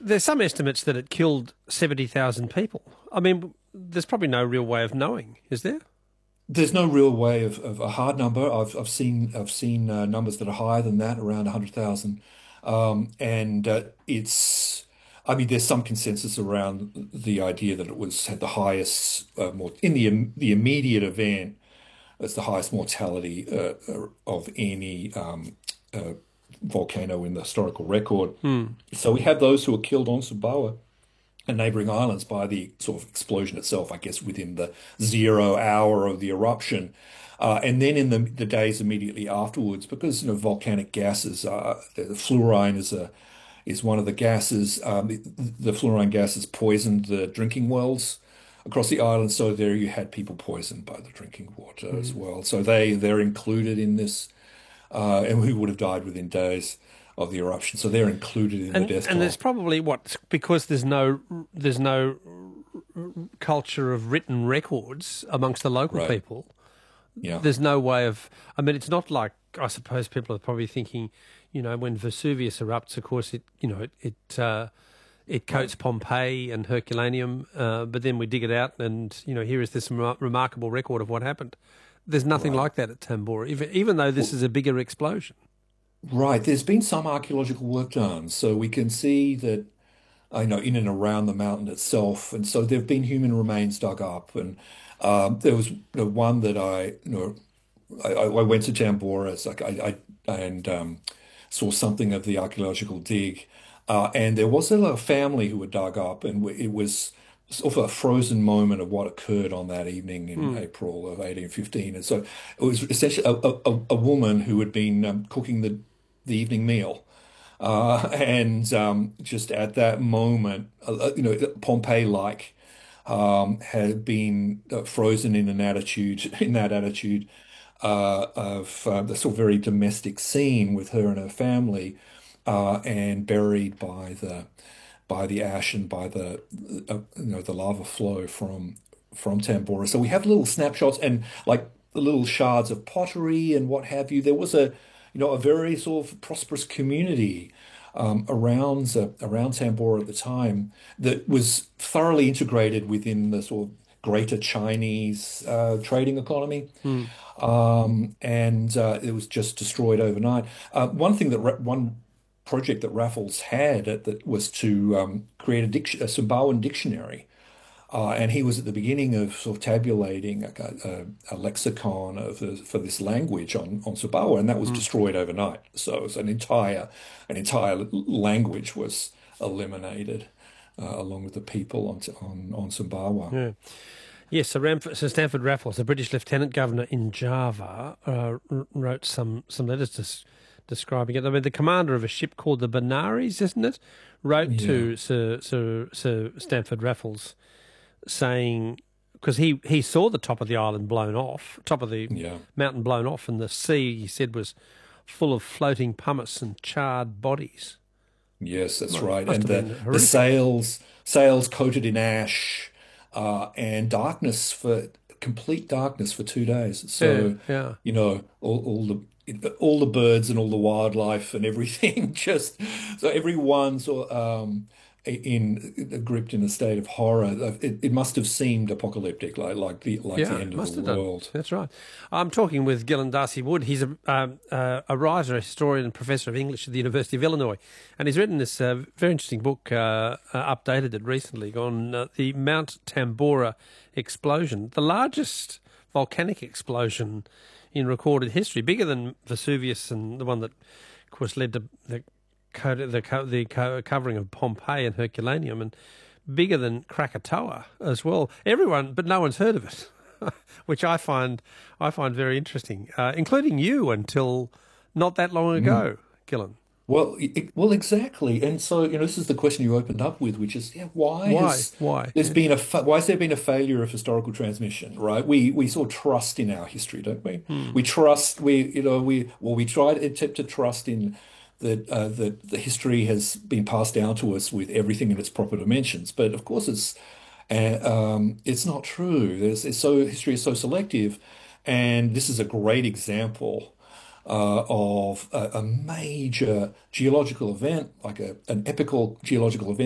there's some estimates that it killed 70,000 people. I mean, there's probably no real way of knowing, is there? There's no real way of a hard number. I've seen numbers that are higher than that, around 100,000, and it's. I mean, there's some consensus around the idea that it was had the highest more in the immediate event. It's the highest mortality of any volcano in the historical record. Hmm. So we have those who were killed on Sumbawa and neighboring islands by the sort of explosion itself, I guess, within the 0 hour of the eruption. And then in the days immediately afterwards, because volcanic gases, the fluorine is one of the gases. The fluorine gases poisoned the drinking wells across the island, so there you had people poisoned by the drinking water as Hmm. well. So they're included in this, and who would have died within days of the eruption. So they're included in the death And toll. there's probably because there's no culture of written records amongst the local Right. people. Yeah. There's no way of. I mean, it's not like I suppose people are probably thinking, when Vesuvius erupts, of course it Right. coats Pompeii and Herculaneum, but then we dig it out, and here is this remarkable record of what happened. There's nothing Right. like that at Tambora, even though this Well, is a bigger explosion. right. There's been some archaeological work done, so we can see that, in and around the mountain itself, and so there have been human remains dug up, and there was one that I went to Tambora. It's like I and saw something of the archaeological dig, and there was a family who were dug up, and it was sort of a frozen moment of what occurred on that evening in Hmm. April of 1815. And so it was essentially a woman who had been cooking the evening meal. And just at that moment, Pompeii-like had been frozen in an attitude, in that attitude of the sort of very domestic scene with her and her family, and buried by the ash and by the lava flow from Tambora. So we have little snapshots and like the little shards of pottery and what have you. There was a very sort of prosperous community around Tambora at the time that was thoroughly integrated within the sort of greater Chinese trading economy. Hmm. And it was just destroyed overnight. One project that Raffles had that was to create a Sumbawan dictionary. And he was at the beginning of sort of tabulating a lexicon for this language on Sumbawa, and that was Hmm. destroyed overnight. So it was an entire language was eliminated along with the people on Sumbawa. Yeah. Yes, Sir Stanford Raffles, the British Lieutenant Governor in Java, wrote some letters describing it. I mean, the commander of a ship called the Benares, isn't it, wrote Yeah, to Sir Stanford Raffles saying, because he saw the top of the island blown off, top of the yeah. mountain blown off, and the sea, he said, was full of floating pumice and charred bodies. Yes, that's right. Must And have the been the horrific. sails coated in ash, and darkness for complete darkness for 2 days. Yeah, So, yeah. all the birds and all the wildlife and everything just so everyone's gripped in a state of horror. It must have seemed apocalyptic, like the Yeah, end it of the must have done. world. That's right. I'm talking with Gillen Darcy Wood. He's a writer, a historian, and professor of English at the University of Illinois, and he's written this very interesting book, updated it recently, on the Mount Tambora explosion, the largest volcanic explosion in recorded history, bigger than Vesuvius and the one that, of course, led to the covering of Pompeii and Herculaneum, and bigger than Krakatoa as well. Everyone, but no one's heard of it, which I find very interesting, including you until not that long Mm. ago, Gillen. Well, exactly. And so, this is the question you opened up with, which is, yeah, Why? Why? Yeah. why has there been a failure of historical transmission, right? We sort of trust in our history, don't we? Hmm. We trust, we try to attempt to trust in that the history has been passed down to us with everything in its proper dimensions. But of course, it's not true. History is so selective, and this is a great example of a major geological event, like an epical geological event